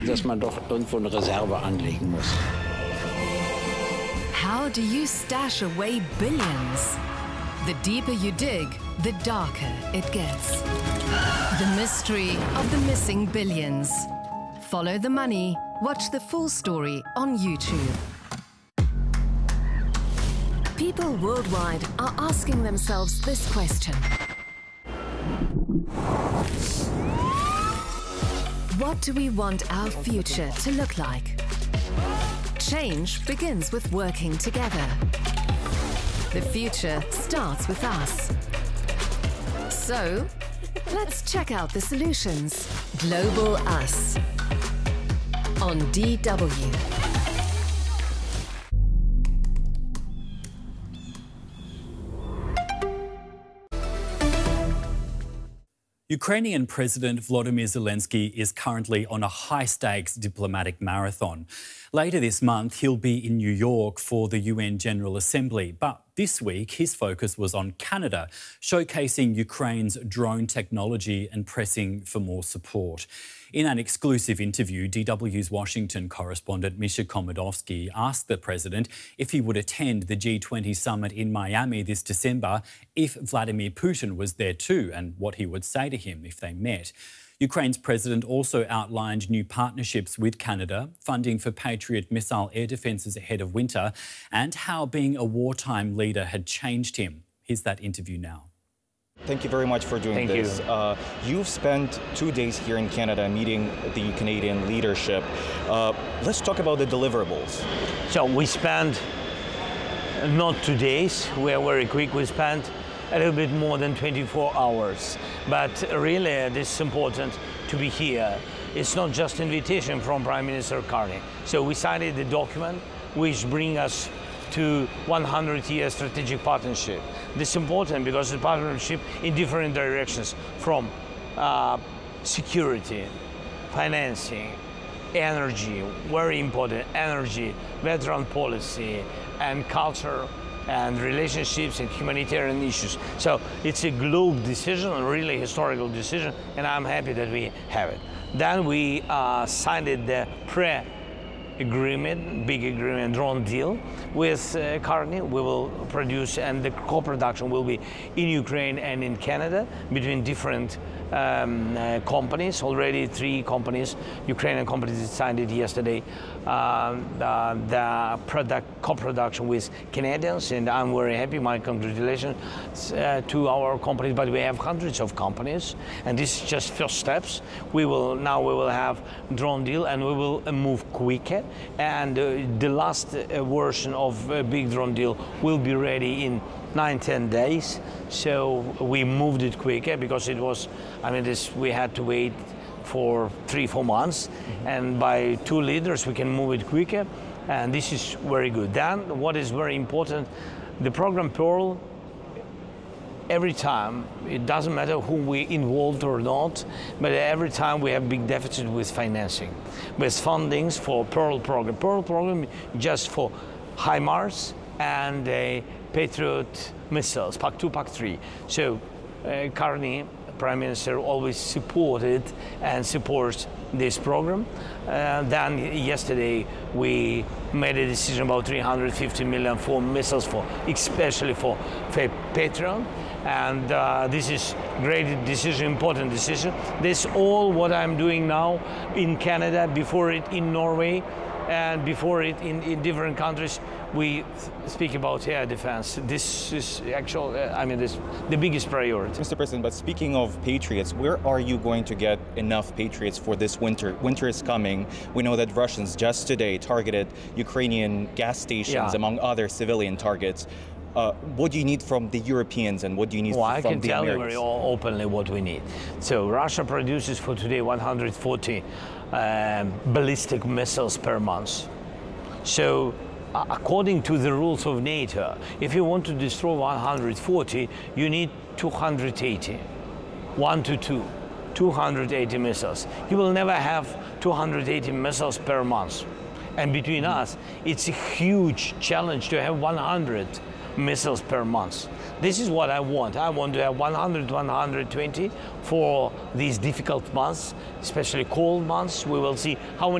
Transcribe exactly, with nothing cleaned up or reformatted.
dass man doch irgendwo eine Reserve anlegen muss. How do you stash away billions? The deeper you dig, the darker it gets. The mystery of the missing billions. Follow the money. Watch the full story on YouTube. People worldwide are asking themselves this question. What do we want our future to look like? Change begins with working together. The future starts with us. So, let's check out the solutions. Global Us on D W. Ukrainian President Volodymyr Zelensky is currently on a high-stakes diplomatic marathon. Later this month, he'll be in New York for the U N General Assembly. But this week, his focus was on Canada, showcasing Ukraine's drone technology and pressing for more support. In an exclusive interview, D W's Washington correspondent Misha Komodovsky asked the president if he would attend the G twenty summit in Miami this December if Vladimir Putin was there too, and what he would say to him if they met. Ukraine's president also outlined new partnerships with Canada, funding for Patriot missile air defences ahead of winter, and how being a wartime leader had changed him. Here's that interview now. Thank you very much for doing Thank this. You. Uh, you've spent two days here in Canada meeting the Canadian leadership. Uh, let's talk about the deliverables. So we spent not two days, we are very quick, we spent a little bit more than twenty-four hours. But really, this is important to be here. It's not just invitation from Prime Minister Carney. So we signed the document which brings us to one hundred year strategic partnership. This is important because it's a partnership in different directions, from uh, security, financing, energy, very important, energy, veteran policy, and culture, and relationships and humanitarian issues. So it's a global decision, a really historical decision, and I'm happy that we have it. Then we uh, signed the pre agreement, big agreement, drone deal with uh, Carney. We will produce, and the co-production will be in Ukraine and in Canada between different um, uh, companies. Already three companies, Ukrainian companies, signed it yesterday. Uh, the the product co-production with Canadians, and I'm very happy. My congratulations uh, to our companies. But we have hundreds of companies, and this is just first steps. We will now we will have drone deal, and we will uh, move quicker. And uh, the last uh, version of a big drone deal will be ready in nine, ten days. So we moved it quicker because it was, I mean, this we had to wait for three, four months. Mm-hmm. And by two leaders, we can move it quicker. And this is very good. Then what is very important, the program Pearl, every time, it doesn't matter who we involved or not, but every time we have big deficit with financing, with fundings for Pearl program. Pearl program just for HIMARS and uh, Patriot missiles, P A C two, P A C three. So uh, Carney, Prime Minister, always supported and supports this program. Uh, then yesterday we made a decision about three hundred fifty million for missiles, for especially for, for Patriot. And uh, this is great decision, important decision. This is all what I'm doing now in Canada, before it in Norway, and before it in, in different countries. We speak about air defense. This is actual, uh, I mean, this the biggest priority. Mister President, but speaking of Patriots, where are you going to get enough Patriots for this winter? Winter is coming. We know that Russians just today targeted Ukrainian gas stations, yeah, among other civilian targets. Uh, what do you need from the Europeans, and what do you need well, from the Americans? Well, I can tell Americans? you very openly what we need. So Russia produces for today one hundred forty um, ballistic missiles per month. So uh, according to the rules of NATO, if you want to destroy one hundred forty, you need two hundred eighty. One to two. two hundred eighty missiles. You will never have two hundred eighty missiles per month. And between us, it's a huge challenge to have one hundred missiles per month. This is what I want. I want to have one hundred, one hundred twenty for these difficult months, especially cold months. We will see how many